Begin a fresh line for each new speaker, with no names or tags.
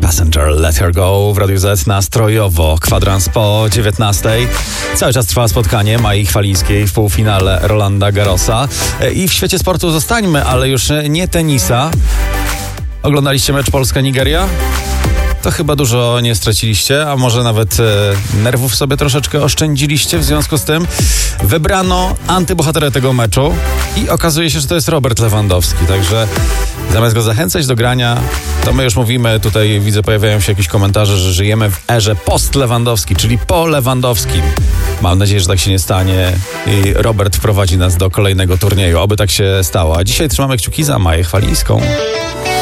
Passenger, Let Her Go w Radiu Z nastrojowo. Kwadrans po 19. Cały czas trwa spotkanie Mai Chwalińskiej w półfinale Rolanda Garrosa. I w świecie sportu zostańmy, ale już nie tenisa. Oglądaliście mecz Polska-Nigeria? To chyba dużo nie straciliście, a może nawet nerwów sobie troszeczkę oszczędziliście. W związku z tym wybrano antybohaterę tego meczu i okazuje się, że to jest Robert Lewandowski. Także zamiast go zachęcać do grania, to my już mówimy, tutaj widzę, pojawiają się jakieś komentarze, że żyjemy w erze post-Lewandowski, czyli po Lewandowskim. Mam nadzieję, że tak się nie stanie i Robert wprowadzi nas do kolejnego turnieju. Oby tak się stało. A dzisiaj trzymamy kciuki za Maję Chwalińską.